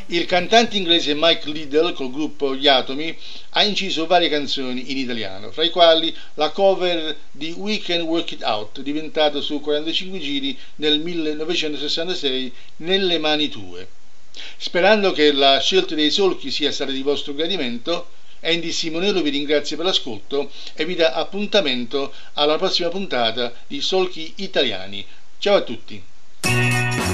Il cantante inglese Mike Liddell col gruppo Gli Atomi ha inciso varie canzoni in italiano, fra i quali la cover di We Can Work It Out, diventato su 45 giri nel 1966, Nelle mani tue. Sperando che la scelta dei solchi sia stata di vostro gradimento, Andy Simonello vi ringrazia per l'ascolto e vi dà appuntamento alla prossima puntata di Solchi Italiani. Ciao a tutti!